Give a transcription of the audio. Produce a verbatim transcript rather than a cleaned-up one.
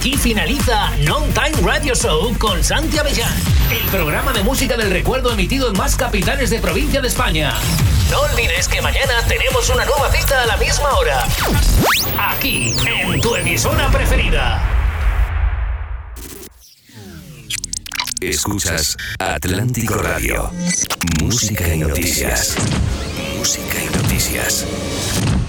Aquí finaliza Non Time Radio Show con Santi Avellán, el programa de música del recuerdo emitido en más capitales de provincia de España. No olvides que mañana tenemos una nueva cita a la misma hora. Aquí, en tu emisora preferida. Escuchas Atlántico Radio. Música y noticias. Música y noticias.